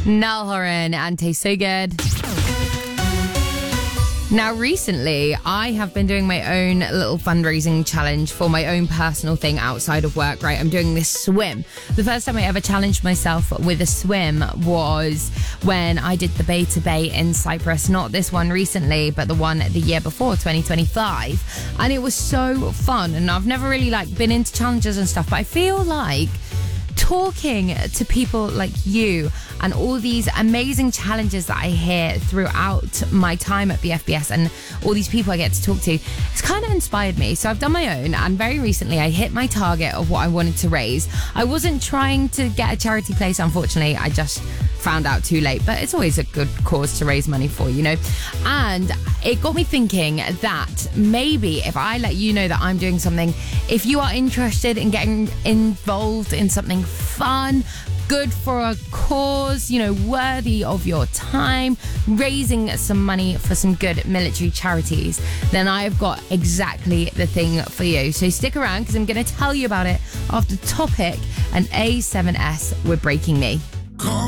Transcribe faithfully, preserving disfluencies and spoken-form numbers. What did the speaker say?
Niall Horan and Taste So Good. Now, recently, I have been doing my own little fundraising challenge for my own personal thing outside of work, right? I'm doing this swim. The first time I ever challenged myself with a swim was when I did the Bay to Bay in Cyprus. Not this one recently, but the one the year before, twenty twenty-five. And it was so fun. And I've never really like been into challenges and stuff, but I feel like talking to people like you and all these amazing challenges that I hear throughout my time at B F B S and all these people I get to talk to, it's kind of inspired me. So I've done my own, and very recently I hit my target of what I wanted to raise. I wasn't trying to get a charity place, unfortunately. I just found out too late, but it's always a good cause to raise money for, you know. And it got me thinking that maybe if I let you know that I'm doing something, if you are interested in getting involved in something fun, good for a cause, you know, worthy of your time, raising some money for some good military charities, then I've got exactly the thing for you. So stick around, because I'm going to tell you about it after Topic and A seven S with Breaking Me.